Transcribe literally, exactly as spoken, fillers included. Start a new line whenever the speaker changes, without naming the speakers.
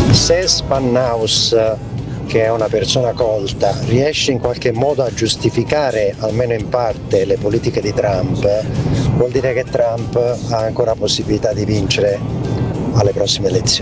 Se Spannaus, che è una persona colta, riesce in qualche modo a giustificare almeno in parte le politiche di Trump, vuol dire che Trump ha ancora possibilità di vincere alle prossime elezioni.